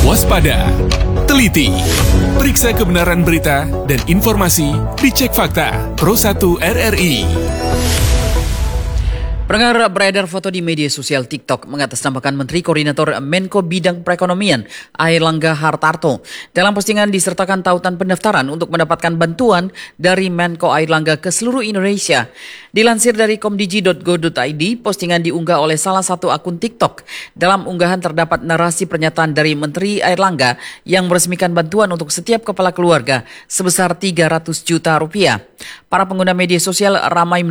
Waspada, teliti, periksa kebenaran berita dan informasi, dicek fakta. Pro 1 RRI. Pendengar, beredar foto di media sosial TikTok mengatasnamakan Menteri Koordinator Menko Bidang Perekonomian Airlangga Hartarto. Dalam postingan disertakan tautan pendaftaran untuk mendapatkan bantuan dari Menko Airlangga ke seluruh Indonesia. Dilansir dari komdigi.go.id, postingan diunggah oleh salah satu akun TikTok. Dalam unggahan terdapat narasi pernyataan dari Menteri Airlangga yang meresmikan bantuan untuk setiap kepala keluarga sebesar 300 juta rupiah. Para pengguna media sosial ramai